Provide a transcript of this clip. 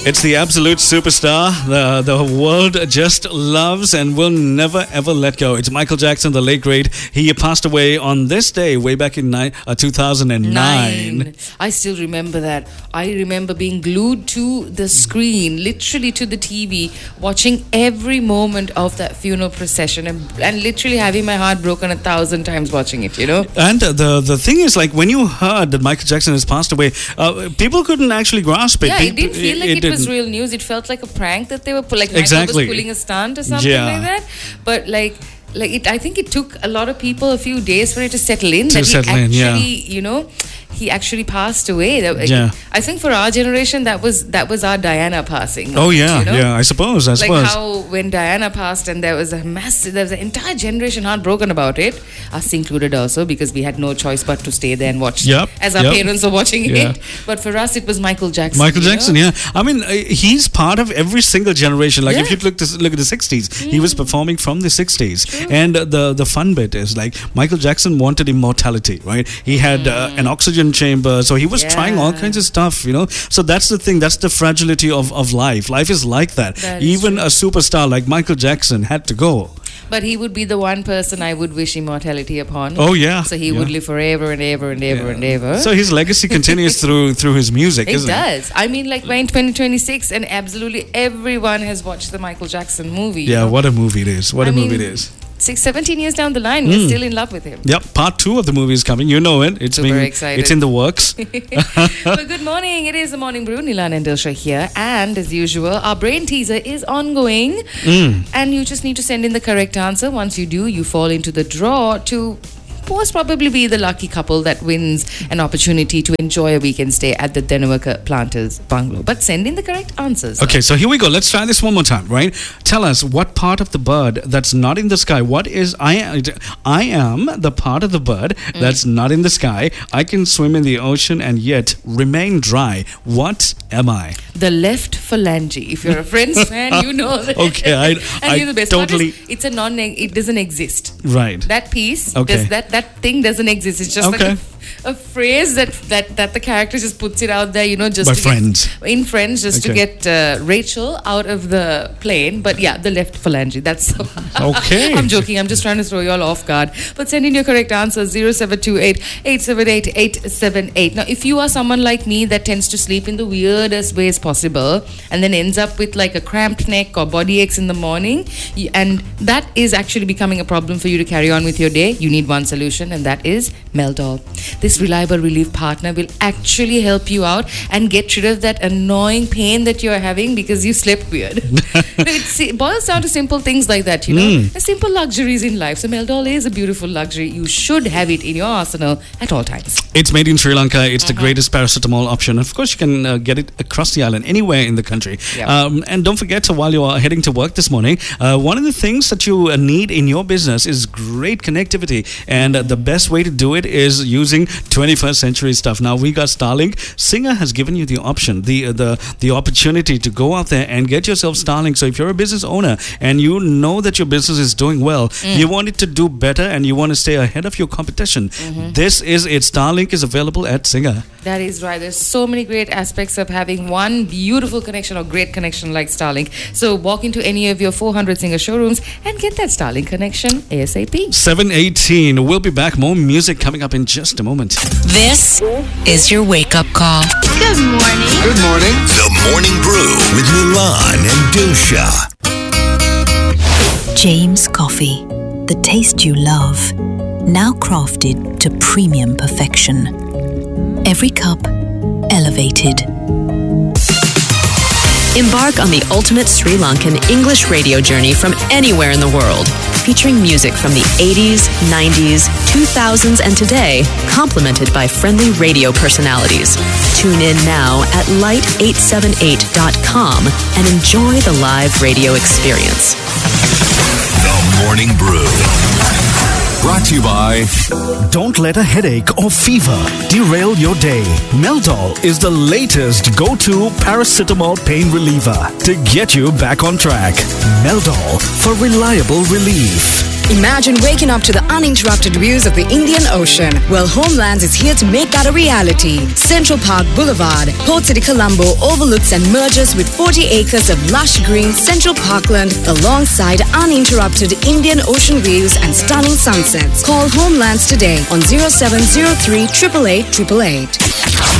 It's the absolute superstar the world just loves and will never ever let go. It's Michael Jackson, the late great. He passed away on this day way back in 2009. I still remember that. I remember being glued to the screen, literally to the TV, watching every moment of that funeral procession and literally having my heart broken 1,000 times watching it, you know? And the thing is, like, when you heard that Michael Jackson has passed away, people couldn't actually grasp it. Yeah, it didn't feel like it was real news. It felt like a prank that they were like Michael was pulling a stunt or something like that. But I think it took a lot of people a few days for it to settle in. He actually passed away. I think for our generation, that was our Diana passing. I suppose. Like how when Diana passed and there was an entire generation heartbroken about it, us included also, because we had no choice but to stay there and watch as our parents were watching it. But for us, it was Michael Jackson. I mean, he's part of every single generation. Like if you look at the 60s, he was performing from the 60s. True. And the fun bit is, like, Michael Jackson wanted immortality, right? He had an oxygen chamber, so he was trying all kinds of stuff, you know. So that's the thing, that's the fragility of life. Life is like that. Even a superstar like Michael Jackson had to go. But he would be the one person I would wish immortality upon. Oh yeah. So he would live forever and ever and ever and ever. So his legacy continues through his music, it isn't it? Does. I mean, like, we're in 2026 and absolutely everyone has watched the Michael Jackson movie. Yeah, what a movie it is. 17 years down the line, we're still in love with him. Yep, part 2 of the movie is coming. You know it. It's super excited. It's in the works. Well, good morning. It is the Morning Brew. Nilan and Dilsha here. And as usual, our brain teaser is ongoing. And you just need to send in the correct answer. Once you do, you fall into the draw to most probably be the lucky couple that wins an opportunity to enjoy a weekend stay at the Denmark Planters Bungalow. But send in the correct answers. Okay, so here we go. Let's try this one more time, right? Tell us what part of the bird that's not in the sky. What is I am the part of the bird that's not in the sky. I can swim in the ocean and yet remain dry. What am I? The left phalange. If you're a Friends fan, you know that. Okay, I the best totally. Part is, it's it doesn't exist. Right. That piece. Okay. That thing doesn't exist. It's just like a phrase that the character just puts it out there, you know, just by Friends. In Friends, just to get Rachel out of the plane. But yeah, the left phalange. That's okay. I'm joking. I'm just trying to throw you all off guard. But send in your correct answer 0728 878 878. Now, if you are someone like me that tends to sleep in the weirdest ways possible and then ends up with like a cramped neck or body aches in the morning, and that is actually becoming a problem for you to carry on with your day, you need one solution, and that is Meldol. This reliable relief partner will actually help you out and get rid of that annoying pain that you're having because you slept weird. It boils down to simple things like that, you know. The simple luxuries in life. So Meldol is a beautiful luxury. You should have it in your arsenal at all times. It's made in Sri Lanka. It's the greatest paracetamol option. Of course, you can get it across the island, anywhere in the country. Yep. And don't forget, while you are heading to work this morning, one of the things that you need in your business is great connectivity. And the best way to do it is using 21st century stuff. Now, we got Starlink. Singer has given you the option, the opportunity to go out there and get yourself Starlink. So if you're a business owner and you know that your business is doing well, you want it to do better and you want to stay ahead of your competition, this is it. Starlink is available at Singer. That is right. There's so many great aspects of having one beautiful connection or great connection like Starlink. So walk into any of your 400 Singer showrooms and get that Starlink connection ASAP. 7:18. We'll be back. More music coming up in just a moment. This is your wake-up call. Good morning. Good morning. The Morning Brew with Nilan and Dilsha. James Coffee. The taste you love. Now crafted to premium perfection. Every cup elevated. Embark on the ultimate Sri Lankan English radio journey from anywhere in the world. Featuring music from the 80s, 90s, 2000s, and today, complemented by friendly radio personalities. Tune in now at light878.com and enjoy the live radio experience. The Morning Brew. Brought to you by... Don't let a headache or fever derail your day. Meldol is the latest go-to paracetamol pain reliever to get you back on track. Meldol for reliable relief. Imagine waking up to the uninterrupted views of the Indian Ocean. Well, Homelands is here to make that a reality. Central Park Boulevard, Port City Colombo overlooks and merges with 40 acres of lush green Central Parkland alongside uninterrupted Indian Ocean views and stunning sunsets. Call Homelands today on 0703 888 888.